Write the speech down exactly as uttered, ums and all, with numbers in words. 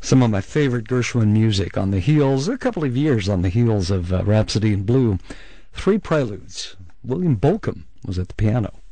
Some of my favorite Gershwin music on the heels, a couple of years on the heels of uh, Rhapsody in Blue. Three Preludes. William Bolcom was at the piano.